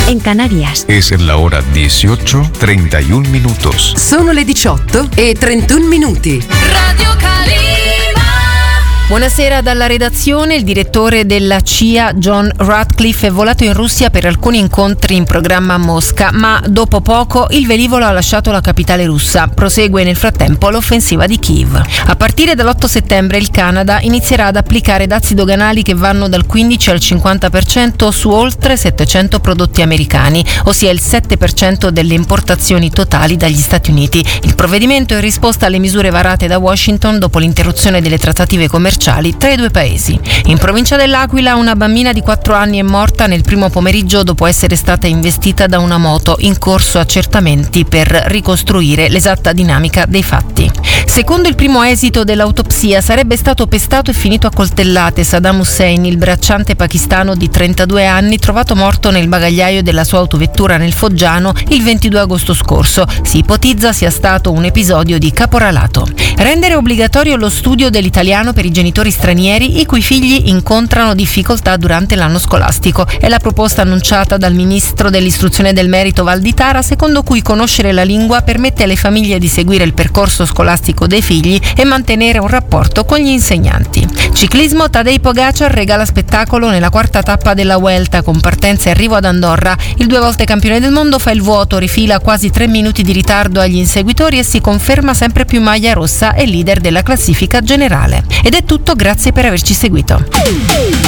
en Canarias. Es la hora 18:31 minutos. Sono le 18:31 minuti. Radio Calima. Buonasera dalla redazione. Il direttore della CIA, John Ratcliffe, è volato in Russia per alcuni incontri in programma a Mosca, ma dopo poco il velivolo ha lasciato la capitale russa. Prosegue nel frattempo l'offensiva di Kiev. A partire dall'8 settembre il Canada inizierà ad applicare dazi doganali che vanno dal 15 al 50% su oltre 700 prodotti americani, ossia il 7% delle importazioni totali dagli Stati Uniti. Il provvedimento è in risposta alle misure varate da Washington dopo l'interruzione delle trattative commerciali tra i due paesi. In provincia dell'Aquila una bambina di 4 anni è morta nel primo pomeriggio dopo essere stata investita da una moto, in corso accertamenti per ricostruire l'esatta dinamica dei fatti. Secondo il primo esito dell'autopsia sarebbe stato pestato e finito a coltellate Saddam Hussein, il bracciante pakistano di 32 anni trovato morto nel bagagliaio della sua autovettura nel Foggiano il 22 agosto scorso. Si ipotizza sia stato un episodio di caporalato. Rendere obbligatorio lo studio dell'italiano per i genitori stranieri i cui figli incontrano difficoltà durante l'anno scolastico. È la proposta annunciata dal ministro dell'istruzione e del merito Valditara, secondo cui conoscere la lingua permette alle famiglie di seguire il percorso scolastico dei figli e mantenere un rapporto con gli insegnanti. Ciclismo, Tadej Pogačar regala spettacolo nella quarta tappa della Vuelta con partenza e arrivo ad Andorra. Il 2 volte campione del mondo fa il vuoto, rifila quasi 3 minuti di ritardo agli inseguitori e si conferma sempre più maglia rossa e leader della classifica generale. Ed è tutto, grazie per averci seguito.